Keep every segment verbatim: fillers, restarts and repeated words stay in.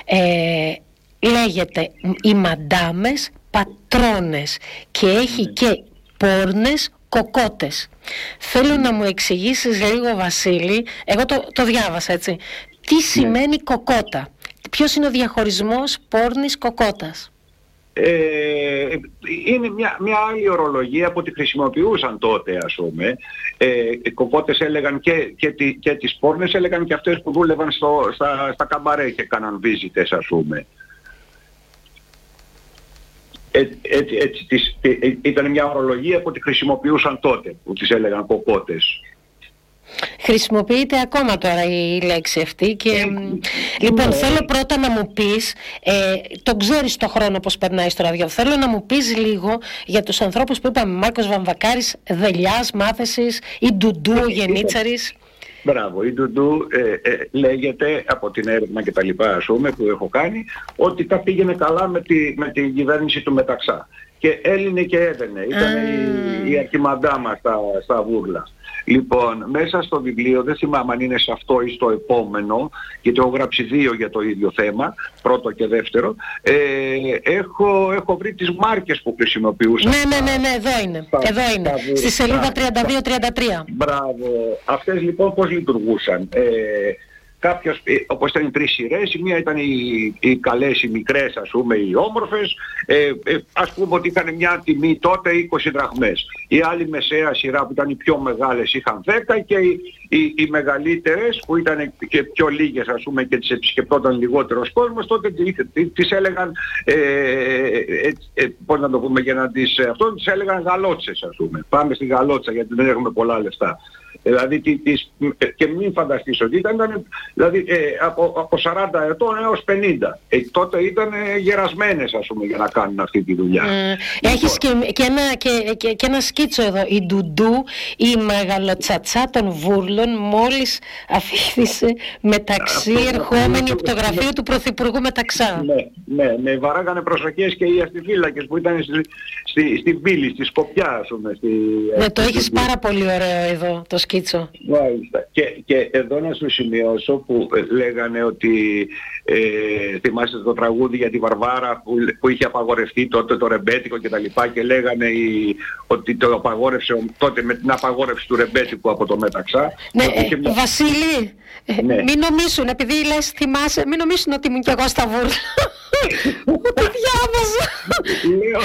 ε, λέγεται οι μαντάμες πατρόνες και έχει και πόρνες κοκότες. Θέλω να μου εξηγήσεις λίγο, Βασίλη, εγώ το, το διάβασα έτσι, τι σημαίνει κοκότα, ποιος είναι ο διαχωρισμός πόρνης κοκότας? Ε, είναι μια, μια άλλη ορολογία που τη χρησιμοποιούσαν τότε, ας πούμε. Ε, οι κοκότες έλεγαν και, και, και, και τις πόρνες έλεγαν και αυτές που δούλευαν στο, στα, στα καμπαρέ και κάναν βίζιτες, ας πούμε. Έτσι, έτσι, έτσι, τις, ήταν μια ορολογία που τη χρησιμοποιούσαν τότε, που τις έλεγαν κοκότες. Χρησιμοποιείται ακόμα τώρα η λέξη αυτή και ε, λοιπόν ναι. Θέλω πρώτα να μου πεις, ε, τον ξέρεις το χρόνο πως περνάει στο ραδιό, θέλω να μου πεις λίγο για τους ανθρώπους που είπαμε, Μάρκος Βαμβακάρης, Δελιάς, Μάθεσης, η Ντουντού, ο Γενίτσαρης. Μπράβο, η Ντουντού ε, ε, λέγεται από την έρευνα και τα λοιπά, ας πούμε, που έχω κάνει, ότι τα πήγαινε καλά με, τη, με την κυβέρνηση του Μεταξά και έλυνε και έδαινε, ήταν mm. η, η αρχιμαντάμα στα, στα βούρλα. Λοιπόν, μέσα στο βιβλίο, δεν θυμάμαι αν είναι σε αυτό ή στο επόμενο, γιατί έχω γράψει δύο για το ίδιο θέμα, πρώτο και δεύτερο, ε, έχω, έχω βρει τις μάρκες που χρησιμοποιούσαν. Ναι, ναι, ναι, ναι, εδώ είναι, στα, εδώ είναι, στα, στη σελίδα τριάντα δύο τριάντα τρία. Μπράβο. Αυτές λοιπόν πώς λειτουργούσαν? Ε, Κάποιες, όπως ήταν οι τρεις σειρές, η μία ήταν οι, οι καλές, οι μικρές, ας πούμε, οι όμορφες, ε, ε, ας πούμε ότι είχαν μια τιμή τότε είκοσι δραχμές. Η άλλη μεσαία σειρά που ήταν οι πιο μεγάλες είχαν δέκα και οι, οι, οι μεγαλύτερες που ήταν και πιο λίγες, ας πούμε, και τις επισκεπτόταν λιγότερος κόσμος, τότε τις έλεγαν, ε, ε, ε, πώς να το πούμε για να τις, αυτό τις έλεγαν γαλότσες, ας πούμε. Πάμε στη γαλότσα γιατί δεν έχουμε πολλά λεφτά. Δηλαδή, τις, και μην φανταστείς ότι ήταν, δηλαδή, ε, από, από σαράντα ετών έως πενήντα. Ε, τότε ήταν ε, γερασμένες, ας πούμε, για να κάνουν αυτή τη δουλειά. Mm. Έχεις και, και, ένα, και, και, και ένα σκίτσο εδώ. Η Ντουντού, η μεγαλοτσατσά των βούρλων, μόλις αφήχθησε μεταξύ ερχόμενη από το γραφείο του Πρωθυπουργού Μεταξά. Ναι, ναι, ναι, βαράγανε προσοχές και οι αστιφύλακες που ήταν στη, στη, στην πύλη, στη Σκοπιά, ας πούμε. Στη, ναι, το έχεις πάρα πολύ ωραίο εδώ, το σκίτσο. Μάλιστα. Και, και εδώ να σου σημειώσω που λέγανε ότι ε, θυμάστε το τραγούδι για τη Βαρβάρα που, που είχε απαγορευτεί τότε το ρεμπέτικο και τα λοιπά και λέγανε η, ότι το απαγόρευσε τότε με την απαγόρευση του ρεμπέτικου από το Μεταξά. Ναι, ε, μια... Βασίλη, ναι. Μην νομίσουν, επειδή λες θυμάσαι, μην νομίσουν ότι ήμουν κι εγώ στα βούρλα. Το διάβαζα. Λέω,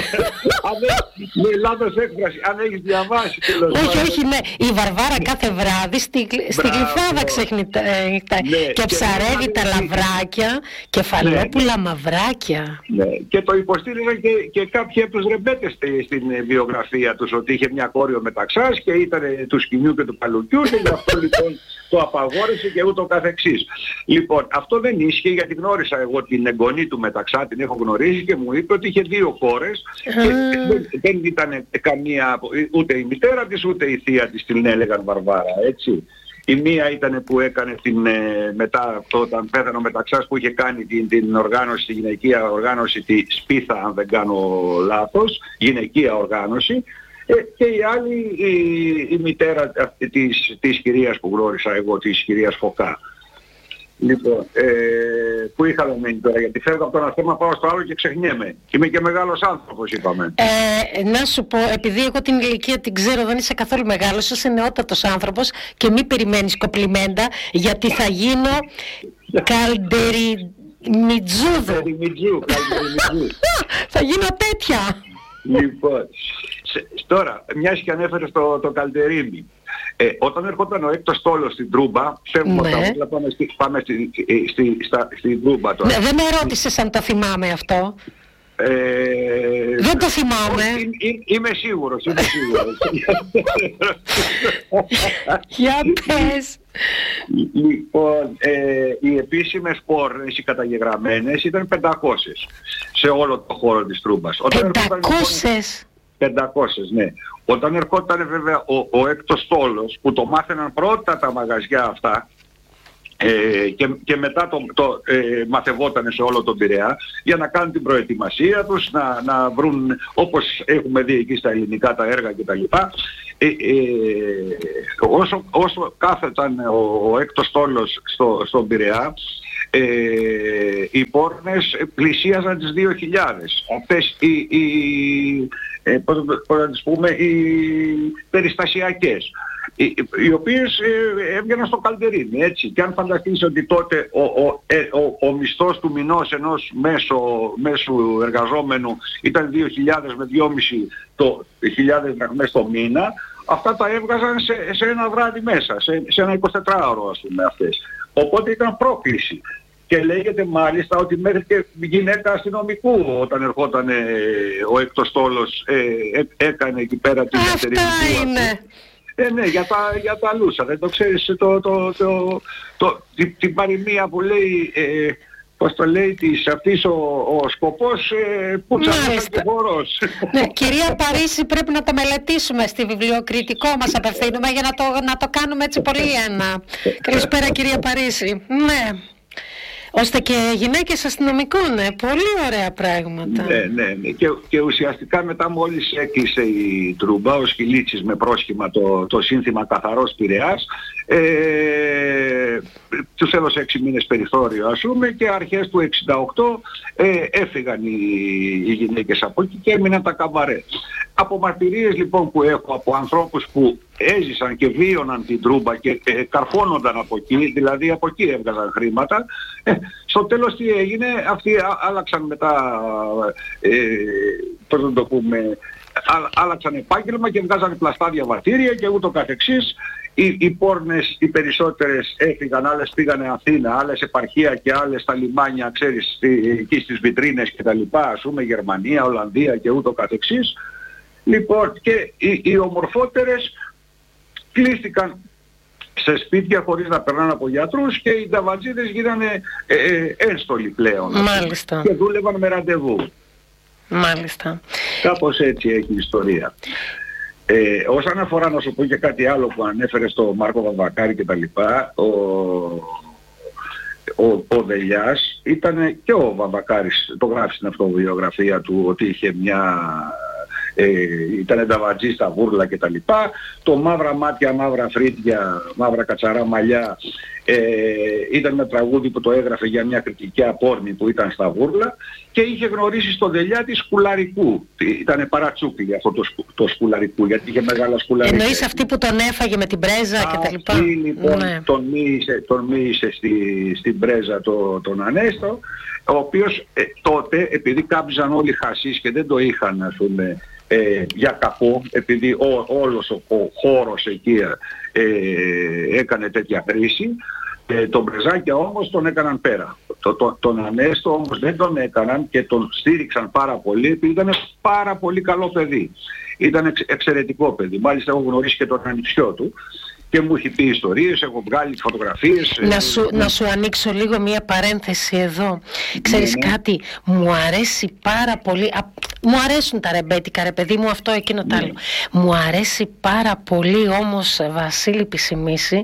με λάθος έκφραση, αν έχεις διαβάσει. Όχι, όχι, ναι. Η Βαρβάρα κάθε βράδυ στη, στη Γλυφάδα ξεχνητά ναι, και ψαρεύει και τα λαβράκια, κεφαλόπουλα ναι, μαυράκια. Ναι. Και το υποστήριζαν και, και κάποιοι από τους ρεμπέτες στην βιογραφία τους, ότι είχε μια κόρη ο Μεταξάς και ήταν του σκηνιού και του παλουκιού και γι' αυτό λοιπόν το απαγόρευσε και ούτω καθεξής. Λοιπόν, αυτό δεν ίσχυε γιατί γνώρισα εγώ την εγγονή του Μεταξά, την έχω γνωρίσει και μου είπε ότι είχε δύο κόρες και δεν, δεν ήταν καμία, ούτε η μητέρα της ούτε η θεία της την έλεγαν Βαρβάρα, έτσι. Η μία ήταν που έκανε την, ε, μετά όταν πέθανε ο Μεταξάς που είχε κάνει την, την οργάνωση, τη γυναικεία οργάνωση, τη Σπίθα αν δεν κάνω λάθος, γυναικεία οργάνωση. Ε, και η άλλη, η, η μητέρα της, της κυρίας που γνώρισα εγώ, της κυρίας Φωκά. Λοιπόν, ε, που είχαμε μείνει τώρα, γιατί φεύγω από το ένα θέμα, πάω στο άλλο και ξεχνιέμαι. Είμαι και μεγάλος άνθρωπος, είπαμε. Ε, να σου πω, επειδή εγώ την ηλικία την ξέρω, δεν είσαι καθόλου μεγάλος, είσαι νεότατος άνθρωπος και μη περιμένεις κοπλιμέντα, γιατί θα γίνω καλντεριμιτζούδου. Θα γίνω τέτοια. Λοιπόν, τώρα, μιας και ανέφερες το, το καλντερίμι. Ε, όταν ερχόταν ο έκτος στόλος στην Τρούμπα, φεύγουμε ναι, από τα πάμε, στη, πάμε στη, στη, στα, στην Τρούμπα τώρα. Ναι, δεν με ρώτησες αν το θυμάμαι αυτό. Ε, δεν το θυμάμαι. Ό, είμαι, είμαι σίγουρος, είμαι σίγουρος. Για πες. Λοιπόν, ε, οι επίσημες πόρνες, οι καταγεγραμμένες, ήταν πεντακόσιες σε όλο το χώρο της Τρούμπας. πεντακόσιες. πεντακόσιες, ναι. Όταν ερχόταν βέβαια ο, ο έκτος στόλος που το μάθαιναν πρώτα τα μαγαζιά αυτά ε, και, και μετά το, το ε, μαθευόταν σε όλο τον Πειραιά για να κάνουν την προετοιμασία τους, να, να βρουν όπως έχουμε δει εκεί στα ελληνικά τα έργα κτλ. Ε, ε, όσο, όσο κάθεταν ο, ο έκτος στόλος στο, στον Πειραιά ε, οι πόρνες πλησίαζαν τις δύο χιλιάδες. Αυτές οι, οι, ε, πώς, πώς να τις πούμε, οι περιστασιακές, οι, οι οποίες ε, έβγαιναν στο καλτερίνι, έτσι. Και αν φανταστείς ότι τότε ο, ο, ε, ο, ο μισθός του μηνός ενός μέσο, μέσου εργαζόμενου ήταν δύο χιλιάδες με δυόμισι χιλιάδες δραχμές το μήνα, αυτά τα έβγαζαν σε, σε ένα βράδυ μέσα, σε, σε ένα εικοσιτετράωρο ας πούμε αυτές. Οπότε ήταν πρόκληση. Και λέγεται μάλιστα ότι μέχρι και γυναίκα αστυνομικού όταν ερχόταν ε, ο εκτοστόλος ε, ε, έκανε εκεί πέρα την δεύτερη. Αυτά είναι. Ε, ναι, για τα, για τα λούσα. Δεν το ξέρεις το, το, το, το, την, την παροιμία που λέει, ε, πώς το λέει, της, αυτής ο, ο σκοπός ε, που τσαλούσε και χορός. Ναι, κυρία Παρίσι, πρέπει να το μελετήσουμε στη βιβλιοκριτικό μας απευθύνουμε για να το, να το κάνουμε έτσι πολύ ένα. Καλησπέρα κυρία Παρίσι. Ναι. Ώστε και γυναίκες αστυνομικών, ναι, πολύ ωραία πράγματα. Ναι, ναι, ναι. Και, και ουσιαστικά μετά μόλις έκλεισε η Τρούμπα, ο Σκυλίτσης με πρόσχημα το, το σύνθημα Καθαρός Πειραιάς, ε, τους έδωσε έξι μήνες περιθώριο ας πούμε και αρχές του εξήντα οκτώ ε, έφυγαν οι, οι γυναίκες από εκεί και έμειναν τα καμπαρέ. Από μαρτυρίες λοιπόν που έχω από ανθρώπους που έζησαν και βίωναν την Τρούμπα και ε, καρφώνονταν από εκεί, δηλαδή από εκεί έβγαζαν χρήματα, ε, στο τέλος τι έγινε, αυτοί α, άλλαξαν μετά, ε, πώς να το πούμε, α, άλλαξαν επάγγελμα και βγάζαν πλαστά διαβατήρια και ούτω καθεξής. Οι, οι πόρνες, οι περισσότερες έφυγαν, άλλες πήγανε Αθήνα, άλλες επαρχία και άλλες στα λιμάνια, ξέρεις, στη, εκεί στις βιτρίνες και τα λοιπά, ας πούμε Γερμανία, Ολλανδία και ούτω καθεξής. Λοιπόν, και οι, οι ομορφότερες κλείστηκαν σε σπίτια χωρίς να περνάνε από γιατρούς και οι νταβατζίδες γίνανε ε, ε, ένστολοι πλέον. Μάλιστα. Και δούλευαν με ραντεβού. Μάλιστα. Κάπως έτσι έχει η ιστορία. Ε, όσον αφορά να σου πω και κάτι άλλο που ανέφερε στο Μάρκο Βαμβακάρη και τα λοιπά, ο, ο, ο Δελιάς ήταν και ο Βαμβακάρης, το γράφει στην αυτοβιογραφία του ότι είχε μια... Ε, ήταν νταβατζή στα βούρλα και τα λοιπά, το μαύρα μάτια, μαύρα φρύδια, μαύρα κατσαρά μαλλιά ε, ήταν ένα τραγούδι που το έγραφε για μια κριτική απόρνη που ήταν στα βούρλα και είχε γνωρίσει στο Δελιά τη Σκουλαρικού. Ήτανε παρατσούκλι αυτό το, σκου, το Σκουλαρικού γιατί είχε μεγάλα σκουλαρικά. Εννοείς αυτή που τον έφαγε με την πρέζα και τα λοιπά. Αυτή λοιπόν ναι. τον μίλησε, τον μίλησε στη, στην πρέζα το, τον Ανέστο, ο οποίος ε, τότε επειδή κάμπιζαν όλοι χασίς και δεν το είχαν ας πούμε Ε, για κακό, επειδή ο, όλος ο, ο χώρος εκεί ε, έκανε τέτοια χρήση, ε, τον Μπρεζάκια όμως τον έκαναν πέρα. Το, το, τον Ανέστο όμως δεν τον έκαναν και τον στήριξαν πάρα πολύ, επειδή ήταν πάρα πολύ καλό παιδί. Ήταν εξ, εξαιρετικό παιδί. Μάλιστα έχω γνωρίσει και τον ανιψιό του και μου έχει πει ιστορίες, έχω βγάλει φωτογραφίες. Να σου, να σου ανοίξω λίγο μία παρένθεση εδώ. Ξέρεις ναι, κάτι, μου αρέσει πάρα πολύ, α, μου αρέσουν τα ρεμπέτικα ρε παιδί μου, αυτό εκείνο ναι. το άλλο. Μου αρέσει πάρα πολύ όμως, Βασίλη Πισημίση,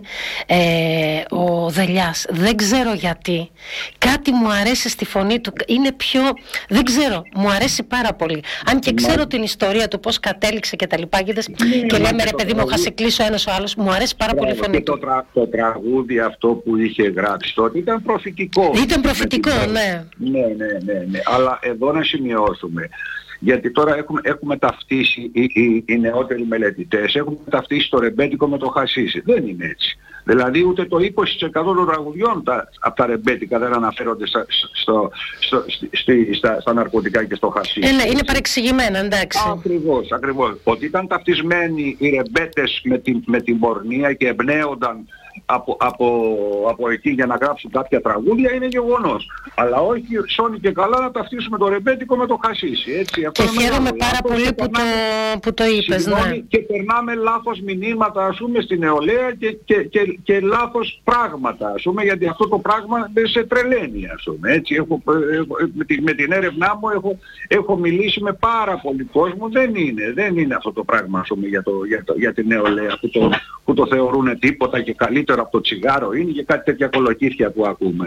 ε, ο Δελιάς. Δεν ξέρω γιατί. Κάτι μου αρέσει στη φωνή του, είναι πιο, δεν ξέρω, μου αρέσει πάρα πολύ. Αν και ξέρω Μα... την ιστορία του, πώς κατέληξε και τα λοιπά, και, ναι, και λέμε ρε παιδί μου, είχα κλείσει ο ένας ο άλλος, μου αρέσει πάρα πολύ η φωνή του. Το, τρα, το τραγούδι αυτό που είχε γράψει τότε ήταν προφητικό. Ήταν προφητικό, ναι. Ναι, ναι, ναι, ναι. Αλλά εδώ να σημειώσουμε, γιατί τώρα έχουμε, έχουμε ταυτίσει οι, οι, οι νεότεροι μελετητές, έχουμε ταυτίσει το ρεμπέτικο με το χασίσι. Δεν είναι έτσι. Δηλαδή ούτε το είκοσι τοις εκατό των τραγουδιών τα, από τα ρεμπέτικα δεν αναφέρονται στα, στο, στο, στη, στα, στα ναρκωτικά και στο χασίσι. Ε, ναι, είναι παρεξηγημένα, εντάξει. Ακριβώς, ακριβώς. Ότι ήταν ταυτισμένοι οι ρεμπέτες με την, με την πορνεία και εμπνέονταν από, από, από εκεί για να γράψουν κάποια τραγούδια είναι γεγονός. Αλλά όχι σώνει και καλά να ταυτίσουμε το ρεμπέτικο με το χασίσι. Έτσι. Και χαίρομαι πάρα πολύ που το, που το είπες. Ναι. Και περνάμε λάθος μηνύματα ας πούμε στην νεολαία και, και, και, και λάθος πράγματα ας πούμε, γιατί αυτό το πράγμα δεν σε τρελαίνει ας πούμε. Έτσι. Έχω, έχω, με, τη, με την έρευνά μου έχω, έχω μιλήσει με πάρα πολύ κόσμο. Δεν είναι, δεν είναι αυτό το πράγμα ας πούμε, για, το, για, το, για την νεολαία που το, που το θεωρούν τίποτα και καλύτερο από το τσιγάρο είναι και κάτι τέτοια κολοκύθια που ακούμε.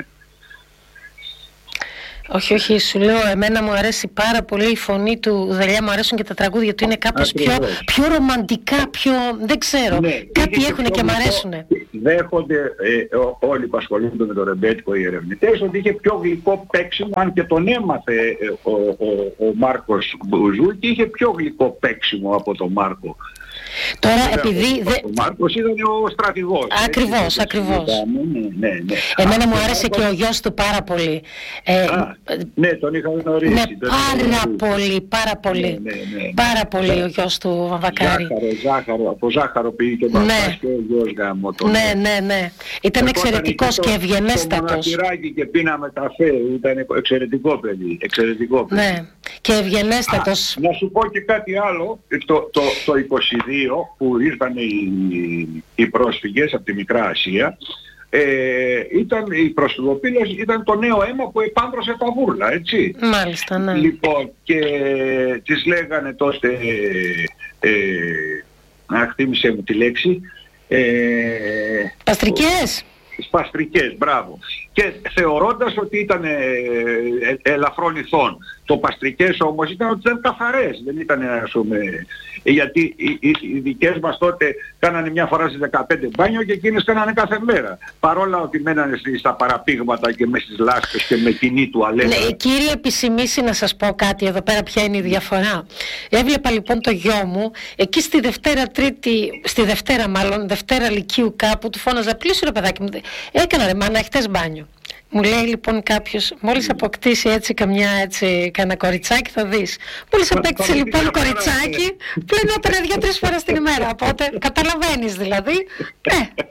Όχι, όχι, σου λέω, εμένα μου αρέσει πάρα πολύ η φωνή του Δελιά, μου αρέσουν και τα τραγούδια του, είναι κάπως πιο, πιο ρομαντικά, πιο, δεν ξέρω, ναι, κάτι έχουν και μου αρέσουν. δέχονται ε, ό, όλοι που ασχολούνται με το ρεμπέτικο, οι ερευνητές, ότι είχε πιο γλυκό παίξιμο, αν και τον έμαθε ε, ο, ο, ο Μάρκος Μπουζούκη, είχε πιο γλυκό παίξιμο από τον Μάρκο. Τώρα επειδή... Ο, ο Μάρκος ήταν ο στρατηγός. Ακριβώς, έτσι, ακριβώς. Ναι, ναι, ναι. Εμένα Α, μου άρεσε και ο γιος του πάρα πολύ. Ε, α, ναι, τον είχα γνωρίσει. Ναι, τον πάρα είχα πολύ, πάρα πολύ. Ναι, ναι, ναι, ναι. Πάρα πολύ ο γιος του Βαμβακάρη. Ζάχαρο, ζάχαρο, από ζάχαρο πήγε και ο ναι. και ο γιος γάμο. Ναι, ναι, ναι. Ήταν εξαιρετικός και ευγενέστατος. Στο μοναστηράκι και πίναμε καφέ, ήταν εξαιρετικό παιδί, εξαιρετικό παιδί. Ναι, και ευγενέστατος. Α, να σου πω και κάτι άλλο, το, το, το είκοσι δύο που ήρθαν οι, οι πρόσφυγες από τη Μικρά Ασία, ε, ήταν, οι προσφυγοπύλες ήταν το νέο αίμα που επάντρωσε τα βούρλα, έτσι. Μάλιστα, ναι. Λοιπόν, και τις λέγανε τότε, ε, να χτίμησε μου τη λέξη, ε, παστρικές. Παστρικές, μπράβο. Και θεωρώντας ότι ήταν ε, ε, ελαφρών ηθών. Το παστρικές όμως ήταν ότι ήταν καθαρές, δεν ήταν, ας πούμε, γιατί οι, οι, οι δικές μας τότε κάνανε μια φορά στις δεκαπέντε μπάνιο και εκείνες κάνανε κάθε μέρα. Παρόλα ότι μένανε στα παραπήγματα και με στις λάσπες και με κοινή τουαλέτα. Ναι, κύριε επισημήσει να σας πω κάτι εδώ πέρα ποια είναι η διαφορά. Έβλεπα λοιπόν το γιο μου εκεί στη Δευτέρα Τρίτη, στη Δευτέρα μάλλον, Δευτέρα Λυκείου κάπου, του φώναζα πλήσου ρε παιδάκι μου, έκανα ρε μάνα χτες μπάνιο. Μου λέει λοιπόν κάποιος, μόλις αποκτήσει έτσι καμιά έτσι, κανένα κοριτσάκι θα δεις. Μόλις απέκτησε λοιπόν κοριτσάκι, πλέον έπαιρνε δύο-τρεις φορές την ημέρα. Οπότε καταλαβαίνεις δηλαδή, ε,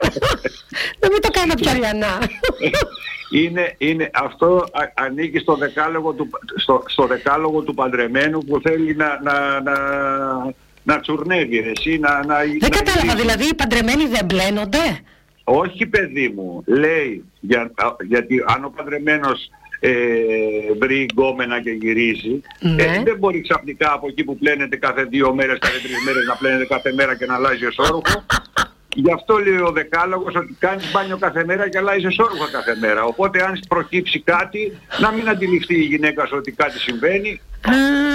να μην το κάνω πιο λιανά. Είναι, είναι, αυτό α, ανήκει στο δεκάλογο του, στο, στο δεκάλογο του παντρεμένου που θέλει να, να, να, να τσουρνεύει εσύ, να, να, δεν να κατάλαβα, να... δηλαδή οι παντρεμένοι δεν μπλένονται. Όχι παιδί μου, λέει, για, γιατί αν ο παντρεμένος ε, βρει γκόμενα και γυρίζει, ναι. ε, δεν μπορεί ξαφνικά από εκεί που πλένεται κάθε δύο μέρες, κάθε τρεις μέρες να πλένεται κάθε μέρα και να αλλάζει εσώρουχο. Γι' αυτό λέει ο δεκάλογος ότι κάνεις μπάνιο κάθε μέρα και αλλάζεις εσώρουχο κάθε μέρα. Οπότε αν προκύψει κάτι, να μην αντιληφθεί η γυναίκα σου ότι κάτι συμβαίνει. Α,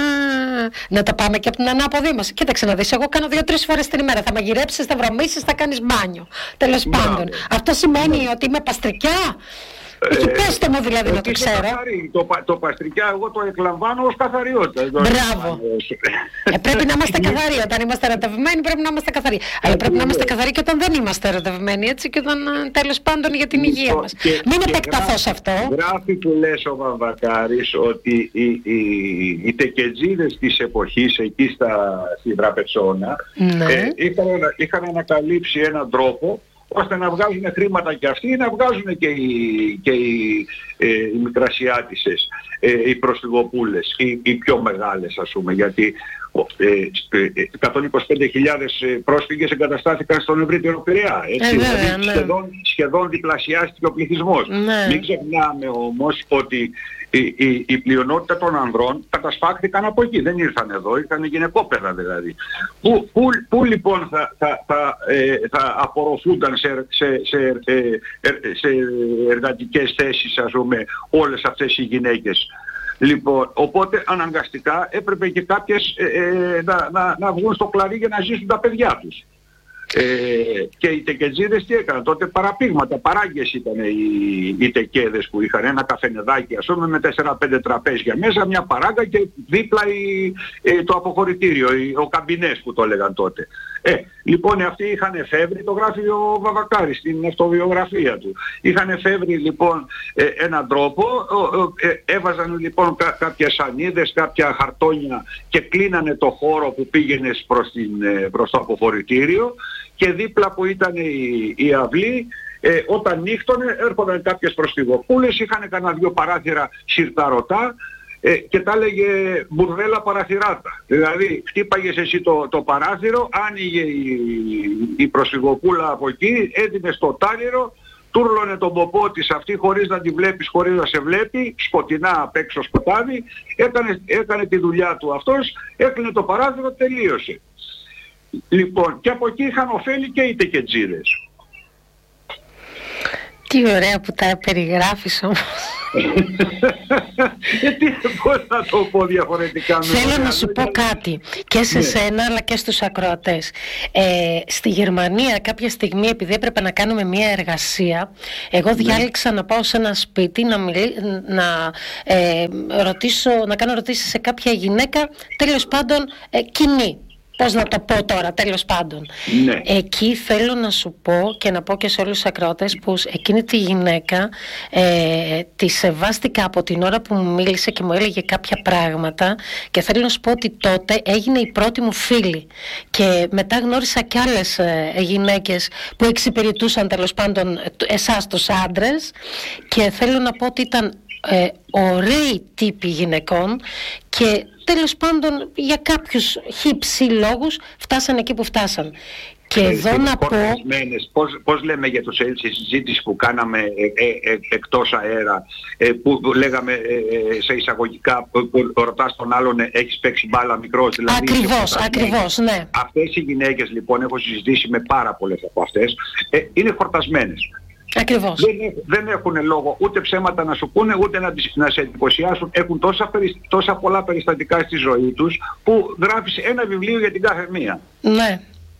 να τα πάμε και από την ανάποδη μας. Κοίταξε να δεις, εγώ κάνω δύο-τρεις φορές την ημέρα. Θα μαγειρέψεις, θα βρωμίσεις, θα κάνεις μπάνιο. Τέλος πάντων. Αυτό σημαίνει ότι είμαι παστρικιά. Εκεί ε, πέστε μου δηλαδή ε, να το ξέρω. Καθαρή. Το, το παστρικιά εγώ το εκλαμβάνω ως καθαριότητα. Μπράβο. ε, πρέπει να είμαστε καθαροί. Όταν είμαστε ερωτευμένοι πρέπει να είμαστε καθαροί. Αλλά πρέπει να είμαστε καθαροί και όταν δεν είμαστε ερωτευμένοι. Έτσι, και όταν τέλος πάντων για την υγεία μας. Και, μην και επεκταθώ σε αυτό. Γράφει που λες ο Βαμβακάρης ότι οι, οι, οι τεκετζίδες της εποχής εκεί στα, στη Τραπετσόνα ναι. ε, είχαν, είχαν ανακαλύψει έναν τρόπο ώστε να βγάζουν χρήματα και αυτοί, να βγάζουν και οι, και οι, ε, οι μικρασιάτισσες, ε, οι προσφυγοπούλες, οι, οι πιο μεγάλες ας πούμε, γιατί ε, ε, εκατόν είκοσι πέντε χιλιάδες πρόσφυγες εγκαταστάθηκαν στον ευρύτερο Πειραιά, έτσι, ε, δηλαδή βέβαια, ναι. σχεδόν, σχεδόν διπλασιάστηκε ο πληθυσμός. Ναι. Μην ξεχνάμε όμως ότι η, η, η πλειονότητα των ανδρών κατασφάχθηκαν από εκεί, δεν ήρθαν εδώ, ήρθαν γυναικόπαιδα δηλαδή. Πού, πού, πού λοιπόν θα, θα, θα, ε, θα απορροφούνταν σε, σε, σε, σε, σε εργατικές θέσεις ας πούμε όλες αυτές οι γυναίκες. Λοιπόν, οπότε αναγκαστικά έπρεπε και κάποιες ε, ε, να, να, να βγουν στο κλαρί για να ζήσουν τα παιδιά τους. Ε, και οι τεκετζίδες τι έκαναν τότε, παραπήγματα, παράγκες ήταν οι, οι τεκέδες που είχαν ένα καφενεδάκι ας πούμε με τέσσερα πέντε τραπέζια μέσα, μια παράγκα και δίπλα η, ε, το αποχωρητήριο, η, ο καμπινές που το έλεγαν τότε. Ε, λοιπόν αυτοί είχαν εφεύρει, το γράφει ο Βαμβακάρης στην αυτοβιογραφία του, είχαν εφεύρει λοιπόν ε, έναν τρόπο, ε, έβαζαν λοιπόν κά, κάποιες σανίδες, κάποια χαρτόνια και κλείνανε το χώρο που πήγαινες προς, την, ε, προς το αποχωρητήριο και δίπλα που ήταν η, η αυλή, ε, όταν νύχτωνε έρχονταν κάποιες προσφυγοπούλες, είχαν κανένα δυο παράθυρα σιρταρωτά ε, και τα έλεγε μπουρδέλα παραθυράτα. Δηλαδή χτύπαγες εσύ το, το παράθυρο, άνοιγε η, η προσφυγοπούλα από εκεί, έδινε στο τάλιρο, τούρλωνε τον ποπό της αυτή χωρίς να τη βλέπεις, χωρίς να σε βλέπει, σκοτεινά απ' έξω σκοτάδι, έκανε, έκανε τη δουλειά του αυτός, έκλεινε το παράθυρο, τελείωσε. Λοιπόν, και από εκεί είχαν ωφέλη και οι τεκετζίδες. Τι ωραία που τα περιγράφεις όμως. Γιατί πώς θα το πω διαφορετικά? Θέλω να σου πω κάτι και σε ναι. σένα αλλά και στους ακροατές. Ε, στη Γερμανία κάποια στιγμή, επειδή έπρεπε να κάνουμε μια εργασία, εγώ ναι. διάλεξα να πάω σε ένα σπίτι να, μιλή, να, ε, ρωτήσω, να κάνω ερωτήσεις σε κάποια γυναίκα, τέλος πάντων ε, κοινή. Πώς να το πω τώρα, τέλος πάντων. Ναι. Εκεί θέλω να σου πω και να πω και σε όλους τους ακροατές που εκείνη τη γυναίκα ε, τη σεβάστηκα από την ώρα που μου μίλησε και μου έλεγε κάποια πράγματα, και θέλω να σου πω ότι τότε έγινε η πρώτη μου φίλη και μετά γνώρισα και άλλες ε, γυναίκες που εξυπηρετούσαν τέλος πάντων εσάς τους άντρες, και θέλω να πω ότι ήταν ε, ωραίοι τύποι γυναικών και τέλος πάντων για κάποιους χύψη λόγους φτάσαν εκεί που φτάσαν. Και ε, εδώ να πω... Πώς, πώς λέμε για τους έτσι συζήτηση που κάναμε ε, ε, ε, εκτός αέρα, ε, που λέγαμε ε, σε εισαγωγικά, που, που ρωτάς τον άλλον ε, έχεις παίξει μπάλα μικρός, δηλαδή... Ακριβώς, ακριβώς, ναι. Αυτές οι γυναίκες λοιπόν, έχω συζητήσει με πάρα πολλές από αυτές, ε, είναι χορτασμένες. Ακριβώς. Δεν, δεν έχουν λόγο ούτε ψέματα να σου πούνε, ούτε να, να σε εντυπωσιάσουν. Έχουν τόσα, τόσα πολλά περιστατικά στη ζωή τους που γράφεις ένα βιβλίο για την κάθε μία. Ναι.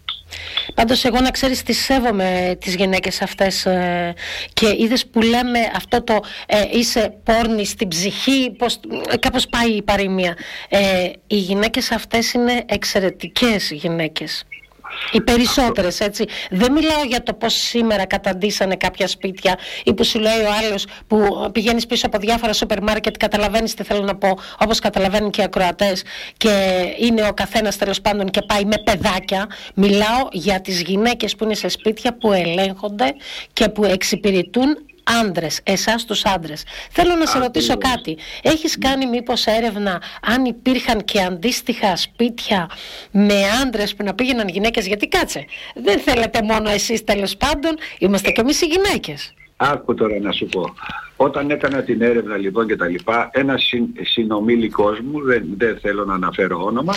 Πάντως εγώ να ξέρεις τις σέβομαι τις γυναίκες αυτές ε, και είδες που λέμε αυτό το ε, είσαι πόρνη στην ψυχή, πώς, ε, κάπως πάει η παροιμία. Ε, οι γυναίκες αυτές είναι εξαιρετικές γυναίκες. Οι περισσότερες, έτσι. Δεν μιλάω για το πώς σήμερα καταντήσανε κάποια σπίτια ή που σου λέει ο άλλος που πηγαίνεις πίσω από διάφορα σούπερ μάρκετ, καταλαβαίνεις τι θέλω να πω, όπως καταλαβαίνουν και οι ακροατές, και είναι ο καθένας τέλος πάντων και πάει με παιδάκια. Μιλάω για τις γυναίκες που είναι σε σπίτια που ελέγχονται και που εξυπηρετούν άντρες, εσάς τους άντρες. Θέλω να σε ρωτήσω κάτι. Έχεις κάνει μήπως έρευνα αν υπήρχαν και αντίστοιχα σπίτια με άντρες που να πήγαιναν γυναίκες? Γιατί κάτσε, δεν θέλετε μόνο εσείς τέλος πάντων, είμαστε και εμείς οι γυναίκες. Άκου τώρα να σου πω. Όταν έκανα την έρευνα λοιπόν και τα λοιπά, ένας συν, συνομήλικος μου, δεν, δεν θέλω να αναφέρω όνομα,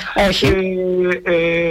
ε,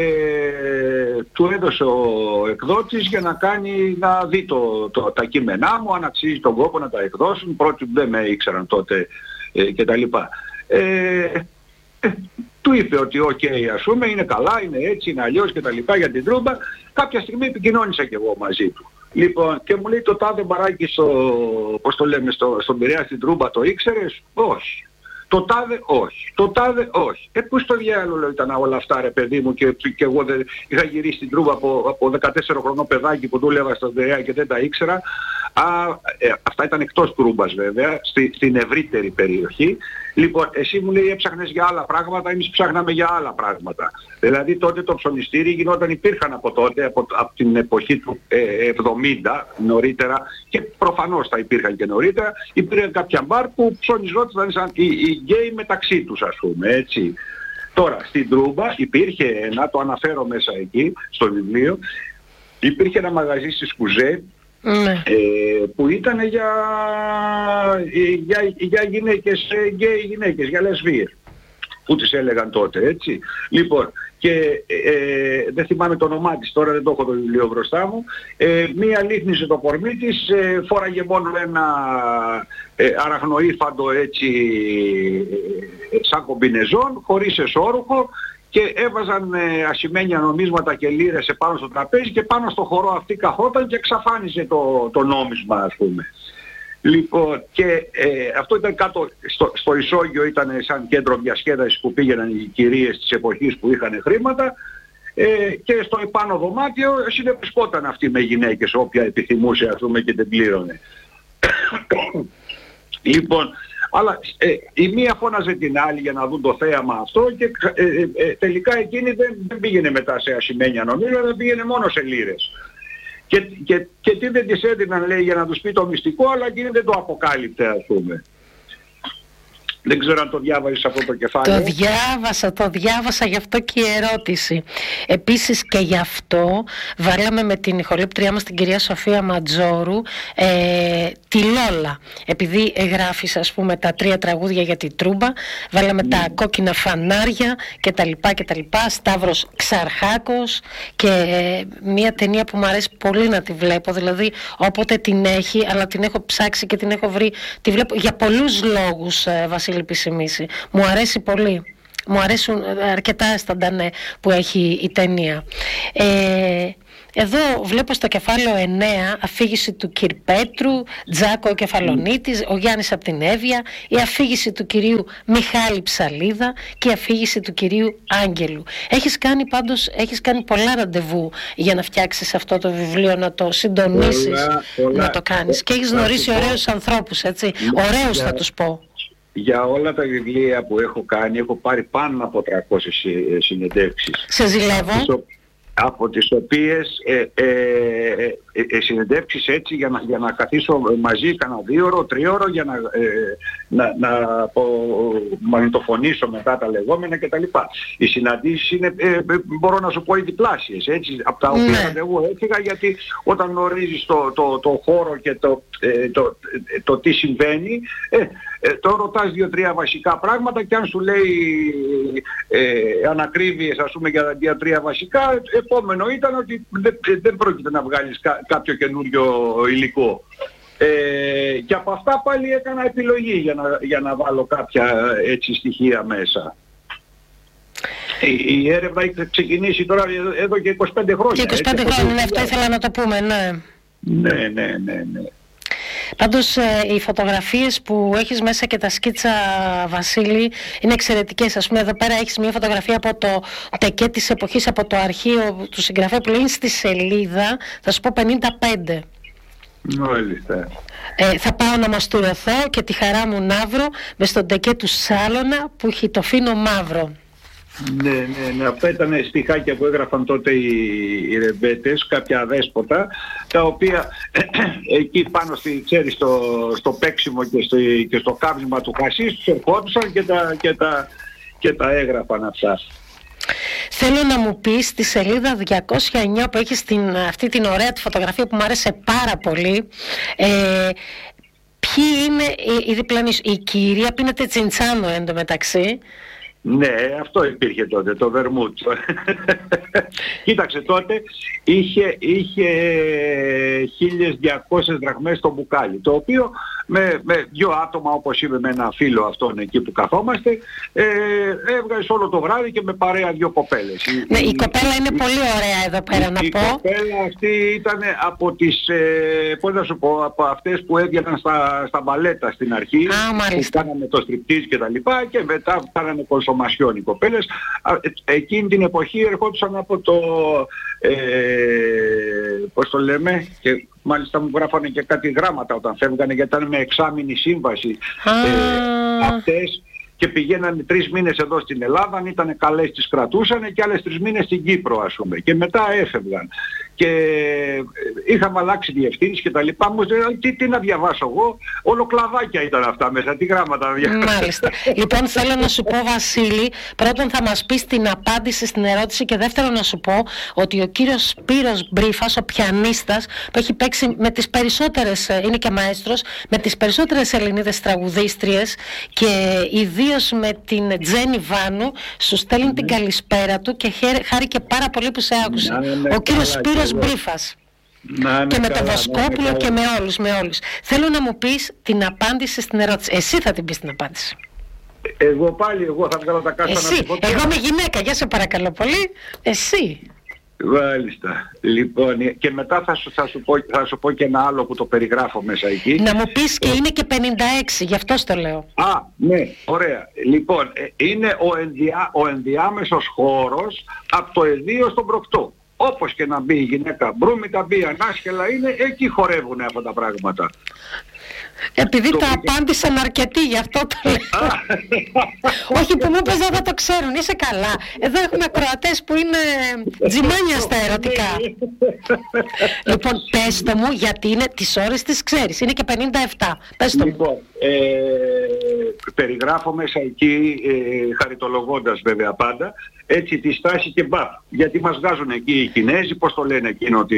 ε, του έδωσε ο εκδότης για να κάνει, να δει το, το, τα κείμενά μου, αν αξίζει τον κόπο να τα εκδώσουν, πρώτοι δεν με ήξεραν τότε ε, και τα λοιπά. Ε, ε, του είπε ότι οκ, okay, ας πούμε, είναι καλά, είναι έτσι, είναι αλλιώς και τα λοιπά για την Τρούμπα. Κάποια στιγμή επικοινώνησα και εγώ μαζί του. Λοιπόν, και μου λέει το τάδε μπαράκι στο, πώς το λέμε, στο, στον Πειραιά στην Τρούμπα, το ήξερες? Όχι. Το τάδε όχι. Το τάδε όχι. Ε, πού στο διάλογο ήταν όλα αυτά ρε παιδί μου, και, και εγώ δεν, είχα γυρίσει στην Τρούμπα από, από δεκατέσσερα χρονών παιδάκι που δούλευα στον Πειραιά και δεν τα ήξερα. Α, ε, αυτά ήταν εκτός Τρούμπας βέβαια, στη, στην ευρύτερη περιοχή. Λοιπόν, εσύ μου λέει έψαχνες για άλλα πράγματα, εμείς ψάχναμε για άλλα πράγματα. Δηλαδή τότε το ψωνιστήρι γινόταν, υπήρχαν από τότε, από, από την εποχή του ε, εβδομήντα νωρίτερα, και προφανώς θα υπήρχαν και νωρίτερα, υπήρχαν κάποια μπαρ που ψωνιζόταν σαν οι, οι γκέι μεταξύ τους, ας πούμε, έτσι. Τώρα, στην Τρούμπα υπήρχε ένα, το αναφέρω μέσα εκεί, στο βιβλίο, υπήρχε ένα μαγαζί στη Σκουζέ, Mm. Ε, που ήταν για, για, για γυναίκες, γκέι γυναίκες, για λεσβίες, που τις έλεγαν τότε, έτσι. Λοιπόν, και ε, δεν θυμάμαι το όνομά της τώρα, δεν το έχω το βιβλίο μπροστά μου, ε, μία λίχνιζε το κορμί της, ε, φόραγε μόνο ένα ε, αραχνοήφαντο έτσι, ε, σαν κομπινεζόν, χωρίς εσώρουχο, και έβαζαν ε, ασημένια νομίσματα και λίρες επάνω στο τραπέζι, και πάνω στο χορό αυτή καθόταν και εξαφάνιζε το, το νόμισμα, ας πούμε. Λοιπόν, και ε, αυτό ήταν κάτω, στο, στο ισόγειο ήταν σαν κέντρο διασκέδασης που πήγαιναν οι κυρίες της εποχής που είχαν χρήματα, ε, και στο επάνω δωμάτιο συνεπισκόταν αυτή με γυναίκες, όποια επιθυμούσε, ας πούμε, και δεν πλήρωνε. Λοιπόν, αλλά ε, η μία φώναζε την άλλη για να δουν το θέαμα αυτό, και ε, ε, ε, τελικά εκείνη δεν, δεν πήγαινε μετά σε ασημένια νομίζα, δεν πήγαινε μόνο σε λίρες. Και, και, και τι δεν της έδιναν, λέει, για να τους πει το μυστικό, αλλά εκείνη δεν το αποκάλυπτε, ας πούμε. Δεν ξέρω αν το διάβαζες αυτό το κεφάλαιο. Το διάβασα, το διάβασα, γι' αυτό και η ερώτηση. Επίσης και γι' αυτό βάλαμε με την ηχολήπτριά μας την κυρία Σοφία Ματζόρου ε, τη Λόλα. Επειδή γράφεις, ας πούμε, τα τρία τραγούδια για την Τρούμπα, βάλαμε mm. τα κόκκινα φανάρια και τα λοιπά και τα λοιπά, Σταύρος Ξαρχάκος και ε, μια ταινία που μου αρέσει πολύ να τη βλέπω, δηλαδή όποτε την έχει, αλλά την έχω ψάξει και την έχω βρει, τη βλέπω για πολλούς λόγους, ε, Βασίλη Πισημίση. Μου αρέσει πολύ. Μου αρέσουν αρκετά αισθάντα ναι, που έχει η ταινία. Ε, εδώ βλέπω στο κεφάλαιο εννέα αφήγηση του Κυρπέτρου, Τζάκο ο Κεφαλονίτης, ο Γιάννης από την Εύβοια, η αφήγηση του κυρίου Μιχάλη Ψαλίδα και η αφήγηση του κυρίου Άγγελου. Έχεις κάνει πάντως, έχεις κάνει πολλά ραντεβού για να φτιάξεις αυτό το βιβλίο, να το συντονίσεις, πολλά, πολλά. να το κάνεις. Και έχεις γνωρίσει ωραίους ανθρώπους, έτσι. Ωραίους θα τους πω. Για όλα τα βιβλία που έχω κάνει έχω πάρει πάνω από τριακόσιες συνεντεύξεις. Σε ζηλεύω. Από τις οποίες ε, ε, ε, ε, συνεντεύξεις έτσι για να, για να καθίσω μαζί κανένα δύο ώρο, τρίωρο για να, ε, να, να μαγνητοφωνήσω μετά τα λεγόμενα κτλ. Οι συναντήσεις είναι, ε, μπορώ να σου πω, οι διπλάσιες, έτσι, από τα οποία ναι. εγώ έφυγα, γιατί όταν γνωρίζεις το, το, το χώρο και το, ε, το, το, το τι συμβαίνει, ε, ε, το ρωτάς δύο-τρία βασικά πράγματα και αν σου λέει ε, ανακρίβειες, ας πούμε, για δύο-τρία βασικά, επόμενο ήταν ότι δεν, δεν πρόκειται να βγάλεις κα, κάποιο καινούριο υλικό. Ε, και από αυτά πάλι έκανα επιλογή για να, για να βάλω κάποια έτσι στοιχεία μέσα. Η, η έρευνα έχει ξεκινήσει τώρα εδώ και είκοσι πέντε χρόνια. Και είκοσι πέντε έτσι, χρόνια, ναι, αυτό ήθελα να το πούμε, ναι. Ναι, ναι, ναι, ναι. Πάντως ε, οι φωτογραφίες που έχεις μέσα και τα σκίτσα, Βασίλη, είναι εξαιρετικές. Ας πούμε, εδώ πέρα έχεις μια φωτογραφία από το τεκέ της εποχής, από το αρχείο του συγγραφέα, που είναι στη σελίδα, θα σου πω, πενήντα πέντε. Μάλιστα. Ε, θα πάω να μαστουρωθώ και τη χαρά μου να βρω μες στον τεκέ του Σάλωνα που έχει το φίνο μαύρο. Ναι, ναι, ναι. Αυτά ήταν στιχάκια που έγραφαν τότε οι, οι ρεμπέτες, κάποια αδέσποτα, τα οποία εκεί πάνω στη, ξέρεις, στο, στο παίξιμο και στο, και στο κάψιμα του χασίς τους ερχόντουσαν και τα, και, τα, και τα έγραφαν αυτά. Θέλω να μου πεις στη σελίδα διακόσια εννιά που έχεις την, αυτή την ωραία τη φωτογραφία που μου άρεσε πάρα πολύ, ε, ποιοι είναι οι, οι διπλανοί, η κυρία πίνεται τσιντσάνο εντωμεταξύ. Ναι, αυτό υπήρχε τότε, το βερμούτ. Κοίταξε, τότε είχε, είχε χίλιες διακόσιες δραχμές το μπουκάλι, το οποίο με, με δυο άτομα, όπως είμαι, με ένα φίλο αυτόν εκεί που καθόμαστε, ε, έβγαζε όλο το βράδυ και με παρέα δυο κοπέλες. Ναι, η, η κοπέλα η, είναι η, πολύ ωραία εδώ πέρα η, να η πω. Η κοπέλα αυτή ήταν από τις, ε, πώς να σου πω, από αυτές που έβγαιναν στα, στα μπαλέτα στην αρχή. Α, μάλιστα. Που κάναμε το στριπτίζ και τα λοιπά και μετά κάνανε κονσομασιόν οι κοπέλες. Εκείνη την εποχή ερχόντουσαν από το, ε, πώς το λέμε, και μάλιστα μου γράφανε και κάτι γράμματα όταν φεύγανε, γιατί ήταν με εξάμηνη σύμβαση ε, αυτές, και πηγαίνανε τρεις μήνες εδώ στην Ελλάδα, αν ήταν καλές τις κρατούσανε και άλλες τρεις μήνες στην Κύπρο, ας πούμε, και μετά έφευγαν. Και είχαμε αλλάξει διευθύνσεις και τα λοιπά. Μου λέει, τι, τι να διαβάσω εγώ, όλο κλαδάκια ήταν αυτά μέσα, τι γράμματα να διαβάσω. Μάλιστα. Λοιπόν, θέλω να σου πω, Βασίλη, πρώτον θα μας πεις την απάντηση στην ερώτηση, και δεύτερον να σου πω ότι ο κύριος Σπύρος Μπρίφας, ο πιανίστας, που έχει παίξει με τις περισσότερες, είναι και μαέστρος, με τις περισσότερες Ελληνίδες τραγουδίστριες και ιδίως με την Τζένι Βάνου, σου στέλνει mm. την καλησπέρα του και χάρηκε πάρα πολύ που σε άκουσε. Mm. Ο κύριος Σπύρος Μπρίφας. Να, και με καλά, τον Βοσκόπουλο και με όλους, με όλους. Θέλω να μου πεις την απάντηση στην ερώτηση. Εσύ θα την πεις την απάντηση. Εγώ πάλι, εγώ θα βγάλω τα κάστα να σου πω. Εγώ είμαι γυναίκα, για σε παρακαλώ πολύ. Εσύ. Μάλιστα. Λοιπόν, και μετά θα σου, θα, σου πω, θα σου πω και ένα άλλο που το περιγράφω μέσα εκεί. Να μου πεις και είναι και πενήντα έξι, γι' αυτό το λέω. Α, ναι, ωραία. Λοιπόν, είναι ο, ενδιά, ο ενδιάμεσος χώρος από το εδίο στον προκτό. Όπως και να μπει η γυναίκα μπρούμητα, μπει ανάσχελα, είναι, εκεί χορεύουν αυτά τα πράγματα. Επειδή το τα πήγα... απάντησαν αρκετοί, γι' αυτό το λέω. Όχι, που μου είπες δεν θα το ξέρουν, είσαι καλά. Εδώ έχουμε ακροατές που είναι τζιμάνια στα ερωτικά. Λοιπόν, πες το μου, γιατί είναι τις ώρες τις ξέρεις, είναι και πενήντα επτά. Πες το λοιπόν, μου. Ε, περιγράφω μέσα εκεί, ε, χαριτολογώντας βέβαια πάντα, έτσι τη στάση και μπαπ. Γιατί μας βγάζουν εκεί οι Κινέζοι, πώς το λένε εκείνο, ότι...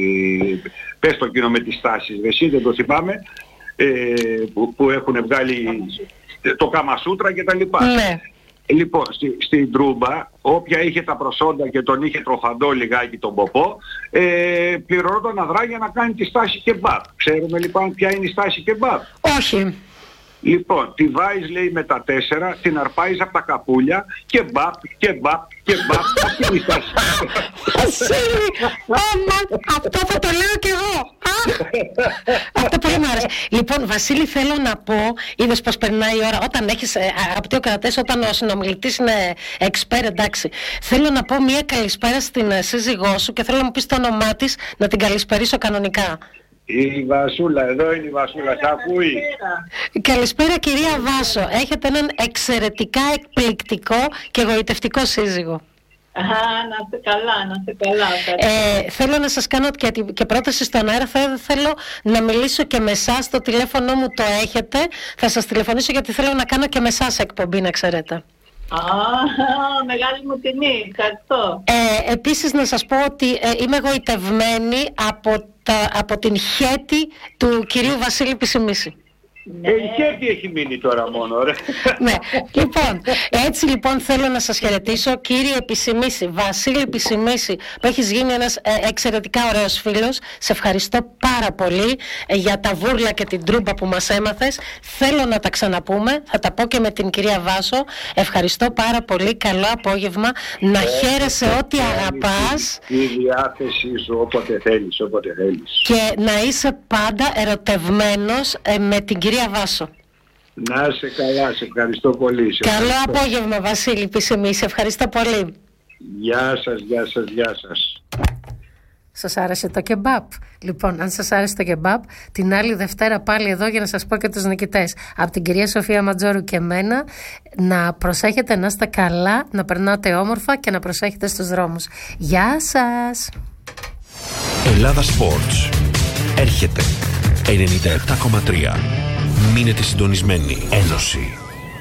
πες το εκείνο με τις στάσεις, εσύ δεν το θυμάμαι, ε, που, που έχουν βγάλει το Καμασούτρα και τα λοιπά. Ναι. Λοιπόν, στη, στην Τρούμπα, όποια είχε τα προσόντα και τον είχε τροφαντό λιγάκι τον ποπό, ε, πληρώνονταν αδρά για να κάνει τη στάση κεμπάπ. Ξέρουμε λοιπόν ποια είναι η στάση κεμπάπ. Όχι. Λοιπόν, τη βάζεις λέει με τα τέσσερα, την αρπάζεις από τα καπούλια και μπαπ, και μπαπ, και μπαπ. Αυτή είναι η στάση. Βασίλη, άμα, αυτό θα το λέω κι εγώ. Αυτό πολύ μου άρεσε. Λοιπόν, Βασίλη, θέλω να πω, είδες πως περνάει η ώρα, όταν έχεις, αγαπητοί ακροατές, όταν ο συνομιλητής είναι expert, εντάξει. Θέλω να πω μια καλησπέρα στην σύζυγό σου και θέλω να μου πεις το όνομά της, να την καλησπερίσω κανονικά. Η Βασούλα, εδώ είναι η Βασούλα, σ' ακούει. Καλησπέρα κυρία Βάσο, έχετε έναν εξαιρετικά εκπληκτικό και εγωιτευτικό σύζυγο. Α, να είστε καλά, να είστε καλά. Ε, θέλω να σας κάνω και, και πρόταση στον αέρα, θα, θέλω να μιλήσω και με εσάς, το τηλέφωνο μου το έχετε, θα σας τηλεφωνήσω γιατί θέλω να κάνω και με εσάς εκπομπή, να ξέρετε. Α, μεγάλη μου τιμή, ευχαριστώ. Ε, επίσης να σας πω ότι ε, είμαι εγωιτευμένη από, τα, από την χέτη του κυρίου Βασίλη Πισιμίση. Ναι. Ε, η χέτη έχει μείνει τώρα μόνο, ρε. Ναι, λοιπόν, έτσι λοιπόν θέλω να σας χαιρετήσω, κύριε Πισιμίση, Βασίλη Πισιμίση, που έχεις γίνει ένας ε, εξαιρετικά ωραίος φίλος. Σε ευχαριστώ πάρα πολύ ε, για τα βούρλα και την τρούμπα που μας έμαθες. Θέλω να τα ξαναπούμε, θα τα πω και με την κυρία Βάσο. Ευχαριστώ πάρα πολύ, καλό απόγευμα, να ε, χαίρεσαι ε, ό,τι ε, αγαπάς. Η διάθεσή σου όποτε θέλεις, όποτε θέλεις. Και να είσαι πάντα ερωτευμένος ε, με την κυρία Κυρία Βάσο. Να είσαι καλά, σε ευχαριστώ πολύ. Σε Καλό ευχαριστώ. απόγευμα Βασίλη Πισιμή, σε ευχαριστώ πολύ. Γεια σας, γεια σας, γεια σας. Σας άρεσε το κεμπάπ? Λοιπόν, αν σας άρεσε το κεμπάπ, την άλλη Δευτέρα πάλι εδώ για να σας πω και τους νικητές. Από την κυρία Σοφία Ματζόρου και εμένα, να προσέχετε, να είστε καλά, να περνάτε όμορφα και να προσέχετε στους δρόμους. Γεια σας. Ελλάδα Sports έρχεται ενενήντα επτά κόμμα τρία. Μείνετε συντονισμένοι. Ένωση.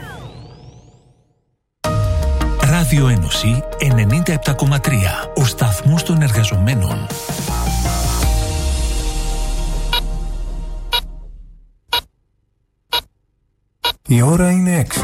Ράδιο Ένωση ενενήντα επτά κόμμα τρία. Ο σταθμός των εργαζομένων. Η ώρα είναι έξι.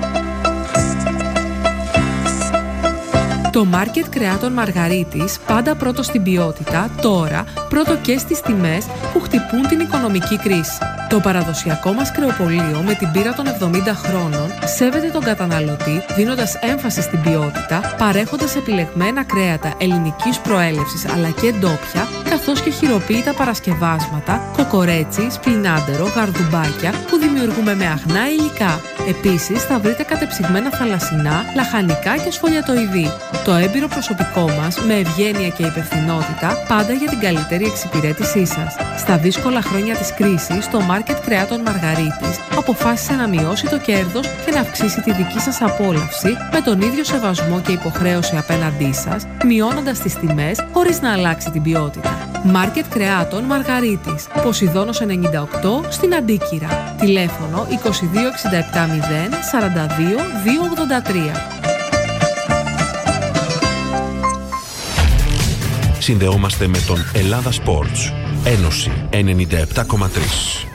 Το μάρκετ κρεάτων Μαργαρίτης, πάντα πρώτο στην ποιότητα, τώρα πρώτο και στις τιμές που χτυπούν την οικονομική κρίση. Το παραδοσιακό μας κρεοπωλείο με την πείρα των εβδομήντα χρόνων σέβεται τον καταναλωτή δίνοντας έμφαση στην ποιότητα, παρέχοντας επιλεγμένα κρέατα ελληνικής προέλευσης αλλά και ντόπια, καθώς και χειροποίητα παρασκευάσματα, κοκορέτσι, σπινάντερο, γαρδουμπάκια που δημιουργούμε με αγνά υλικά. Επίσης θα βρείτε κατεψυγμένα θαλασσινά, λαχανικά και σφολιατοειδή. Το έμπειρο προσωπικό μας, με ευγένεια και υπευθυνότητα, πάντα για την καλύτερη εξυπηρέτησή σας. Στα δύσκολα χρόνια της κρίσης, το μάρκετ κρεάτων Μαργαρίτης αποφάσισε να μειώσει το κέρδος και να αυξήσει τη δική σας απόλαυση με τον ίδιο σεβασμό και υποχρέωση απέναντί σας, μειώνοντας τις τιμές χωρίς να αλλάξει την ποιότητα. Μάρκετ κρεάτων Μαργαρίτης, Ποσειδώνος ενενήντα οκτώ στην Αντίκυρα. Τηλέφωνο είκοσι δύο εξήντα επτά μηδέν σαράντα δύο διακόσια ογδόντα τρία. Συνδεόμαστε με τον Ελλάδα Sports. Ένωση ενενήντα επτά κόμμα τρία.